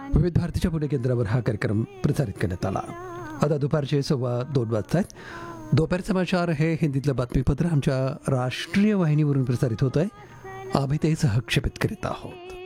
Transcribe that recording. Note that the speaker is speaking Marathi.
विविध भारतीच्या पुणे केंद्रावर हा कार्यक्रम प्रसारित करण्यात आला. आता दुपारचे 2:15 वाजत आहेत. दोपहर समाचार हे हिंदीतलं बातमीपत्र आमच्या राष्ट्रीय वाहिनीवरून प्रसारित होत आहे. आम्ही ते सहक्षेपित करीत आहोत.